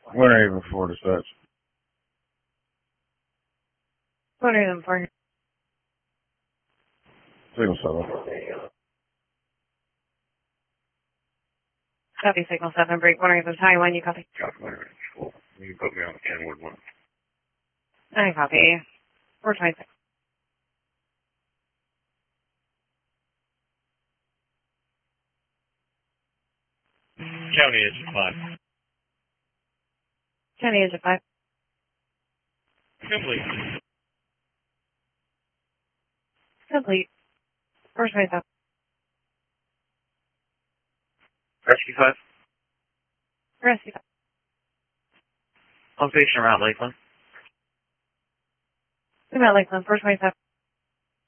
Winter Haven for dispatch. Winter Haven for Signal 7. copy, Signal 7, break Winter Haven, Taiwan, you copy? Copy, Winter Haven 4. You can put me on Kenwood 1. I copy. 426. County Agent 5. County Agent 5. Complete. Complete. 427. Rescue 5. Rescue 5. Location around Lakeland. We met Lakeland, 427.